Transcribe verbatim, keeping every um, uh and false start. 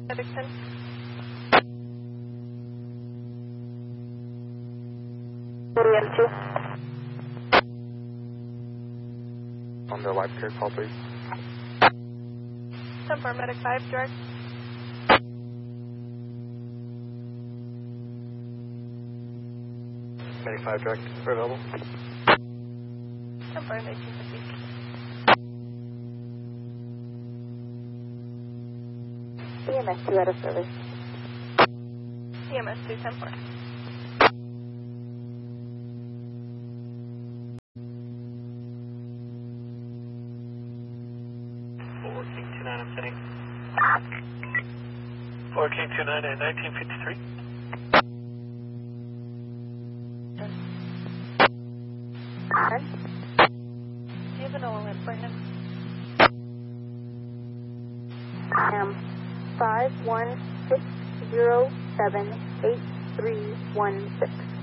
Edison. M two. On the life care call, please. ten four, Medic five, direct. Medic five, direct. We're available. ten four, nineteen fifty. E M S two out of service. E M S two, ten four. four King two nine, I'm sending. four King two nine at nineteen fifty-three. Do you have an O M for him? Um, five one six zero seven eight three one six.